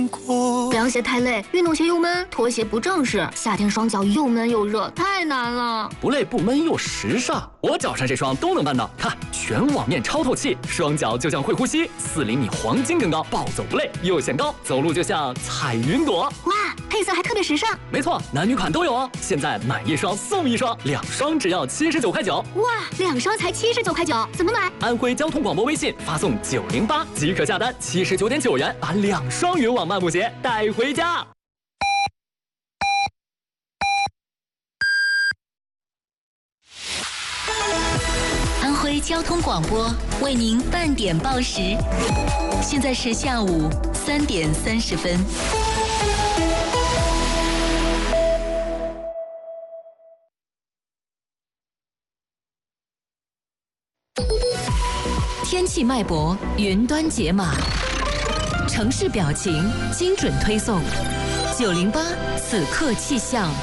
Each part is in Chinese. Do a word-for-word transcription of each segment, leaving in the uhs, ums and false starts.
凉鞋太累，运动鞋又闷，拖鞋不正式，夏天双脚又闷又热，太难了。 不累不闷又时尚，我脚上这双都能办到。看，全网面超透气，双脚就像会呼吸，四厘米黄金更高，暴走不累又显高，走路就像彩云朵。 哇，配色还特别时尚。 没错，男女款都有哦。现在买一双送一双，两双只要七十九块九。 哇，两双才七十九块九，怎么买？ 安徽交通广播微信发送九零八即可下单，七十九点九元把两双云网漫步鞋带回家。 安徽交通广播为您半点报时，现在是下午三点三十分。天气脉搏，云端解码，城市表情，精准推送。九零八此刻气象。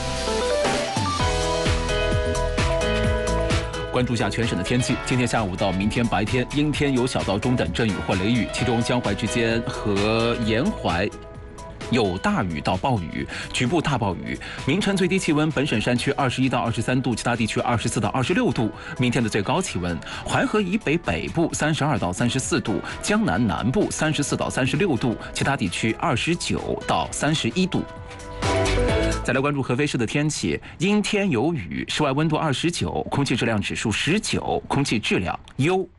关注下全省的天气，今天下午到明天白天，阴天有小到中等阵雨或雷雨，其中江淮之间和沿淮有大雨到暴雨，局部大暴雨。明晨最低气温，本省山区二十一到二十三度，其他地区二十四到二十六度。明天的最高气温，淮河以北北部三十二到三十四度，江南南部三十四到三十六度，其他地区二十九到三十一度。再来关注合肥市的天气，阴天有雨，室外温度二十九，空气质量指数十九，空气质量优。